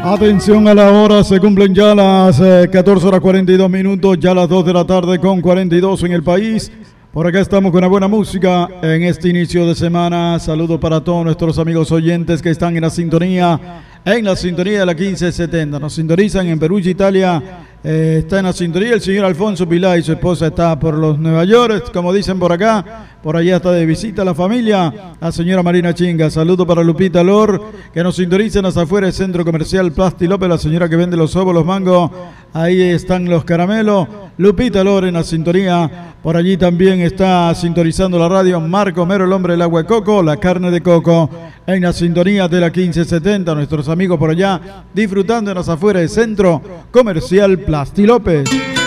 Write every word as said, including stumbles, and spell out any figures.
Atención a la hora, se cumplen ya las eh, catorce horas cuarenta y dos minutos, ya las dos de la tarde con cuarenta y dos en el país. Por acá estamos con una buena música en este inicio de semana. Saludos para todos nuestros amigos oyentes que están en la sintonía, en la sintonía de la quince setenta. Nos sintonizan en Perugia, Italia. Eh, está en la sintonía el señor Alfonso Pilar y su esposa está por los Nueva York, como dicen por acá. Por allá está de visita la familia, la señora Marina Chinga. Saludo para Lupita Lor, que nos sintonizan hasta afuera del Centro Comercial Plasti López, la señora que vende los ovos, los mangos. Ahí están los caramelos. Lupita Lor en la sintonía. Por allí también está sintonizando la radio Marco Mero, el hombre del agua de coco, la carne de coco. En la sintonía de la quince setenta, nuestros amigos por allá disfrutando en las afueras del Centro Comercial Plasti López.